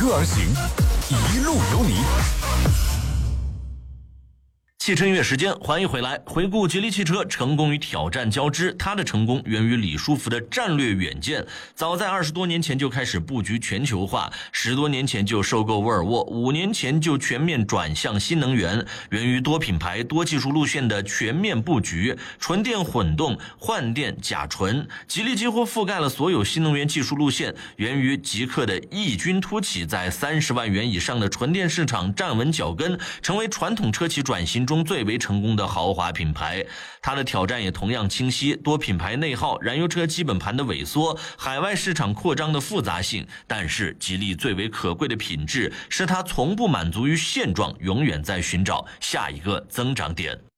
歌而行，一路有你。 汽车音乐时间，欢迎回来。回顾吉利汽车成功与挑战交织，它的成功源于李书福的战略远见。早在20多年前就开始布局全球化，10多年前就收购沃尔沃，5年前就全面转向新能源。源于多品牌、多技术路线的全面布局，纯电混动、换电、甲醇，吉利几乎覆盖了所有新能源技术路线。源于极客的异军突起，在30万元以上的纯电市场站稳脚跟，成为传统车企转型中最为成功的豪华品牌。它的挑战也同样清晰，多品牌内耗、燃油车基本盘的萎缩、海外市场扩张的复杂性。但是吉利最为可贵的品质是它从不满足于现状，永远在寻找下一个增长点。